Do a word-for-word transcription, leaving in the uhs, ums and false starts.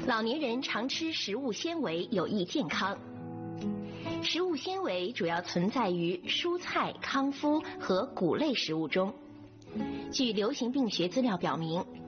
老年人常吃食物纤维有益健康。食物纤维主要存在于蔬菜、康肤和谷类食物中。据流行病学资料表明，